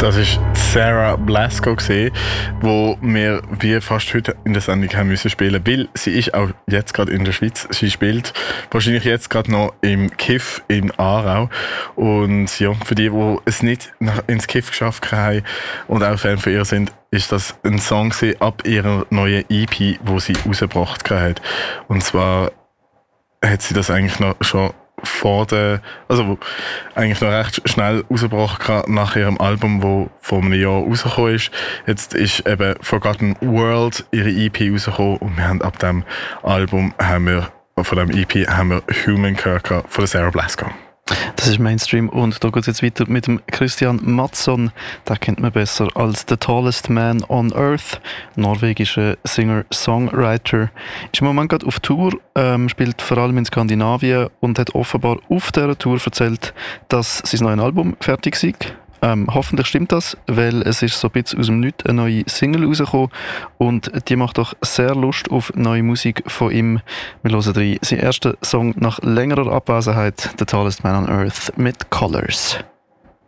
Das war Sarah Blasko, wo wir wie fast heute in der Sendung haben müssen spielen, weil sie ist auch jetzt gerade in der Schweiz. Sie spielt wahrscheinlich jetzt gerade noch im Kiff in Aarau. Und ja, für die es nicht ins Kiff geschafft haben und auch Fan von ihr sind, ist das ein Song ab ihrer neuen EP, die sie rausgebracht hat. Und zwar hat sie das eigentlich noch schon eigentlich noch recht schnell rausgebracht nach ihrem Album, das vor einem Jahr rausgekommen ist. Jetzt ist eben Forgotten World ihre EP rausgekommen und wir haben ab dem Album von dem EP haben wir Human Kirker von der Sarah Blasko. Das ist Mainstream und da geht es jetzt weiter mit dem Christian Mattsson. Den kennt man besser als The Tallest Man on Earth, norwegischer Singer-Songwriter. Ist im Moment gerade auf Tour, spielt vor allem in Skandinavien und hat offenbar auf dieser Tour erzählt, dass sein neues Album fertig sei. Hoffentlich stimmt das, weil es ist so ein bisschen aus dem Nichts eine neue Single rausgekommen und die macht doch sehr Lust auf neue Musik von ihm. Wir hören rein. Sein erster Song nach längerer Abwesenheit, The Tallest Man on Earth mit Colors.